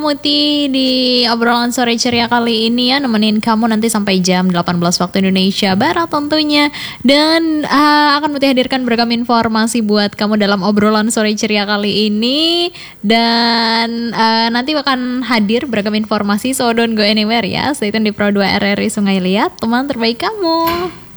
Muti di obrolan sore ceria kali ini ya, nemenin kamu nanti sampai jam 18 waktu Indonesia Barat tentunya. Dan akan Muti hadirkan beragam informasi buat kamu dalam obrolan sore ceria kali ini. Dan nanti akan hadir beragam informasi, so don't go anywhere ya. Stay tune di Pro 2 RRI Sungai Liat, teman terbaik kamu.